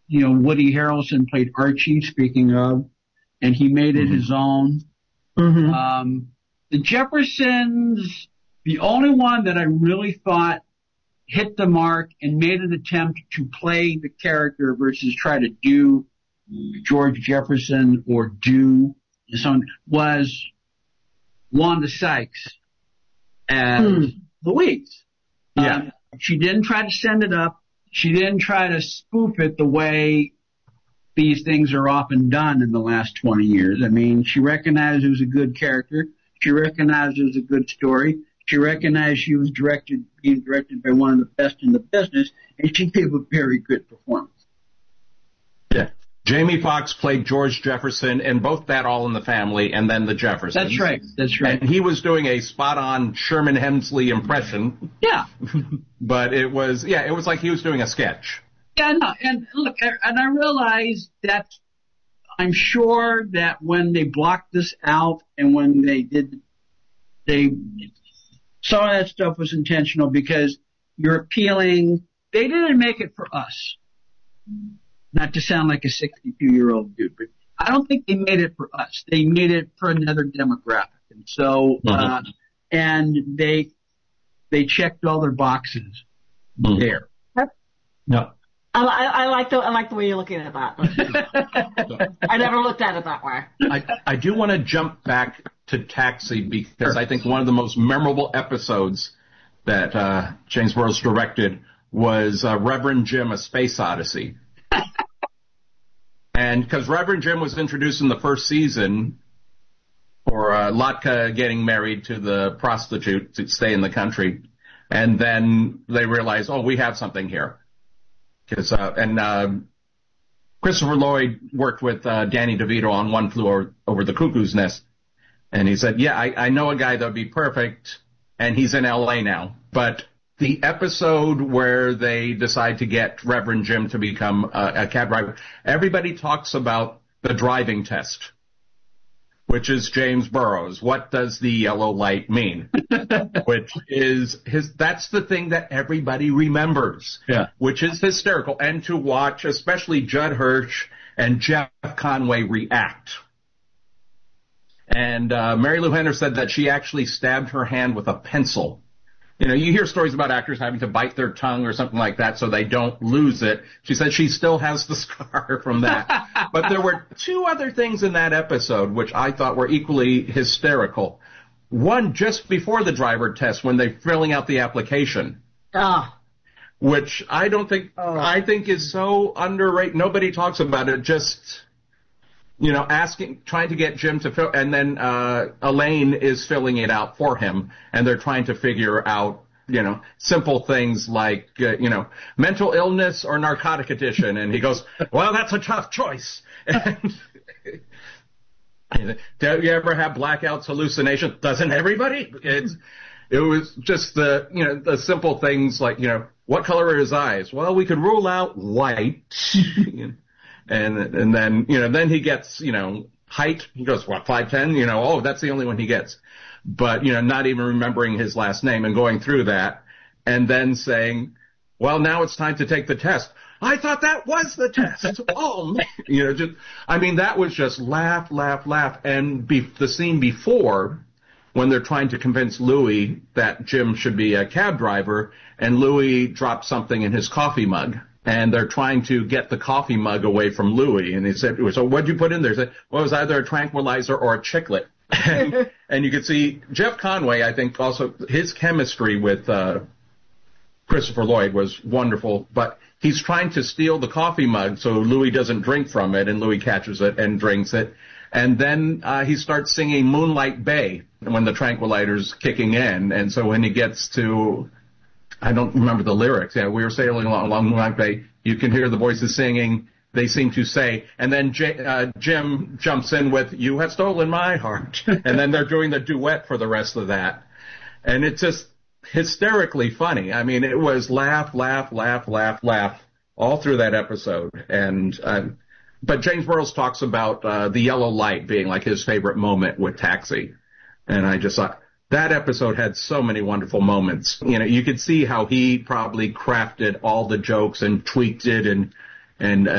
Woody Harrelson played Archie, speaking of, and he made it his own. The Jeffersons, the only one that I really thought hit the mark and made an attempt to play the character versus try to do George Jefferson or do someone was Wanda Sykes as Louise. Yeah. She didn't try to send it up. She didn't try to spoof it the way these things are often done in the last 20 years. I mean, she recognized it was a good character. She recognized it was a good story. She recognized she was being directed by one of the best in the business, and she gave a very good performance. Yeah. Jamie Foxx played George Jefferson in both That All in the Family and then The Jeffersons. That's right. And he was doing a spot-on Sherman Hemsley impression. Yeah. But it was like he was doing a sketch. Yeah, no, and look, and I realize that I'm sure that when they blocked this out and when some of that stuff was intentional because you're appealing. They didn't make it for us. Not to sound like a 62-year-old dude, but I don't think they made it for us. They made it for another demographic. And so, and they checked all their boxes there. No. I like the way you're looking at that. I never looked at it that way. I do want to jump back to Taxi because I think one of the most memorable episodes that James Burrows directed was Reverend Jim: A Space Odyssey. And because Reverend Jim was introduced in the first season for Latka getting married to the prostitute to stay in the country, and then they realized, we have something here. Christopher Lloyd worked with Danny DeVito on One Flew Over the Cuckoo's Nest, and he said, I know a guy that would be perfect, and he's in L.A. now. But the episode where they decide to get Reverend Jim to become a cab driver, everybody talks about the driving test, which is James Burrows. What does the yellow light mean? Which is that's the thing that everybody remembers, which is hysterical. And to watch, especially Judd Hirsch and Jeff Conway react. And Mary Lou Henner said that she actually stabbed her hand with a pencil. You hear stories about actors having to bite their tongue or something like that so they don't lose it. She said she still has the scar from that. But there were two other things in that episode which I thought were equally hysterical. One, just before the driver test when they're filling out the application. Which I think is so underrated. Nobody talks about it. Just, trying to get Jim to fill, and then Elaine is filling it out for him, and they're trying to figure out, simple things like, mental illness or narcotic addiction, and he goes, well, that's a tough choice. Do you ever have blackouts, hallucinations? Doesn't everybody? It was just the simple things like, what color are his eyes? Well, we could rule out white. And then, then he gets, height. He goes, 5'10"? That's the only one he gets. But, not even remembering his last name and going through that and then saying, well, now it's time to take the test. I thought that was the test. Man. That was just laugh. And the scene before, when they're trying to convince Louis that Jim should be a cab driver, and Louis dropped something in his coffee mug. And they're trying to get the coffee mug away from Louis. And he said, so what'd you put in there? He said, well, it was either a tranquilizer or a chiclet. And you could see Jeff Conway, I think also his chemistry with Christopher Lloyd was wonderful. But he's trying to steal the coffee mug so Louis doesn't drink from it. And Louis catches it and drinks it. And then he starts singing Moonlight Bay when the tranquilizer's kicking in. And so when he gets to... I don't remember the lyrics. Yeah, we were sailing along Moonlight Bay. You can hear the voices singing. They seem to say, and then Jim jumps in with, you have stolen my heart. And then they're doing the duet for the rest of that. And it's just hysterically funny. It was laugh all through that episode. And but James Burrows talks about the yellow light being like his favorite moment with Taxi. And I just thought, that episode had so many wonderful moments. You could see how he probably crafted all the jokes and tweaked it and